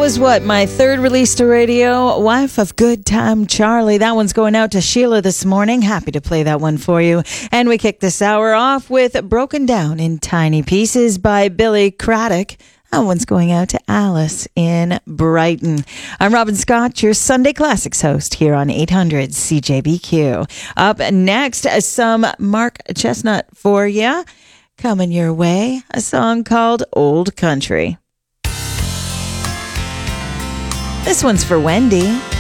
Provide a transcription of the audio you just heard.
was my third release to radio, Wife of Good Time Charlie. That one's going out to Sheila this morning. Happy to play that one for you. And we kick this hour off with Broken Down in Tiny Pieces by Billy Craddock. That one's going out to Alice in Brighton. I'm Robin Scott, your Sunday Classics host here on 800 CJBQ. Up next, some Mark Chestnut for you. Coming your way, a song called Old Country. This one's for Wendy.